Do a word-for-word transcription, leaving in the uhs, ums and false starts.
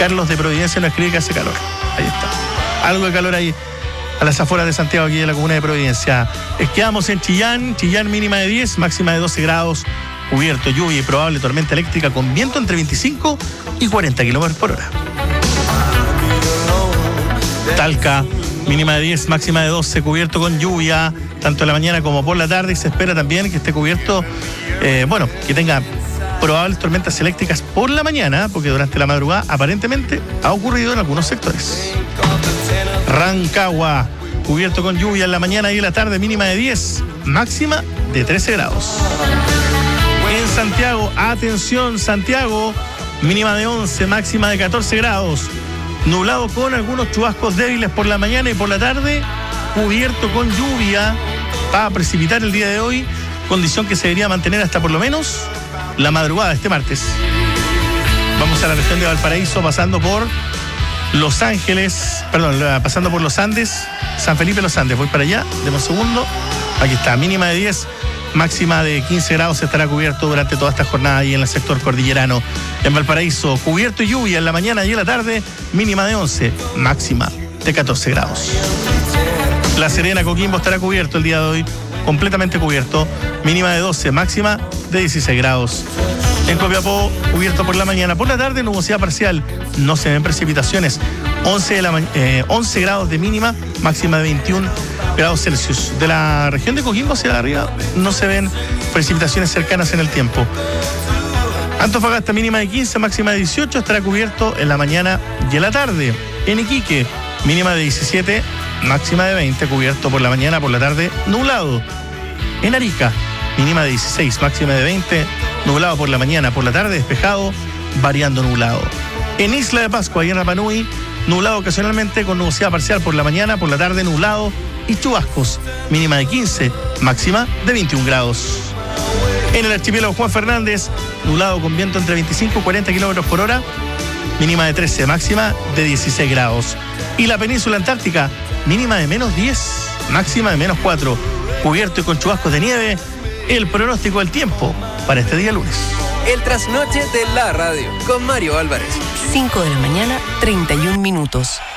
Carlos de Providencia nos escribe que hace calor. Ahí está. Algo de calor ahí a las afueras de Santiago, aquí en la comuna de Providencia. Es quedamos en Chillán, Chillán mínima de diez, máxima de doce grados, cubierto, lluvia y probable tormenta eléctrica con viento entre veinticinco y cuarenta kilómetros por hora. Talca, mínima de diez, máxima de doce, cubierto con lluvia, tanto en la mañana como por la tarde, y se espera también que esté cubierto, eh, bueno, que tenga probables tormentas eléctricas por la mañana, porque durante la madrugada aparentemente ha ocurrido en algunos sectores. Rancagua, cubierto con lluvia en la mañana y en la tarde, mínima de diez, máxima de trece grados. En Santiago, atención Santiago, mínima de once, máxima de catorce grados. Nublado con algunos chubascos débiles por la mañana y por la tarde, cubierto con lluvia, va a precipitar el día de hoy, condición que se debería mantener hasta por lo menos la madrugada de este martes. Vamos a la región de Valparaíso, pasando por Los Ángeles, perdón, pasando por los Andes, San Felipe Los Andes. Voy para allá, deme un segundo. Aquí está, mínima de diez, máxima de quince grados, estará cubierto durante toda esta jornada ahí en el sector cordillerano. En Valparaíso, cubierto y lluvia en la mañana y en la tarde, mínima de once, máxima de catorce grados. La Serena, Coquimbo, estará cubierto el día de hoy, completamente cubierto, mínima de doce, máxima de dieciséis grados. En Copiapó, cubierto por la mañana, por la tarde, nubosidad parcial, no se ven precipitaciones, once, de la, eh, once grados de mínima, máxima de veintiún grados Celsius. De la región de Coquimbo hacia arriba no se ven precipitaciones cercanas en el tiempo. Antofagasta, mínima de quince, máxima de dieciocho, estará cubierto en la mañana y en la tarde. En Iquique, mínima de diecisiete, máxima de veinte, cubierto por la mañana, por la tarde, nublado. En Arica, mínima de dieciséis, máxima de veinte, nublado por la mañana, por la tarde, despejado, variando nublado. En Isla de Pascua y en Rapa Nui, nublado ocasionalmente con nubosidad parcial por la mañana, por la tarde, nublado y chubascos, mínima de quince, máxima de veintiún grados. En el archipiélago Juan Fernández, nublado con viento entre veinticinco y cuarenta kilómetros por hora, mínima de trece, máxima de dieciséis grados. Y la península antártica, mínima de menos diez, máxima de menos cuatro, cubierto y con chubascos de nieve. El pronóstico del tiempo para este día lunes. El trasnoche de la radio con Mario Álvarez. cinco de la mañana, treinta y un minutos.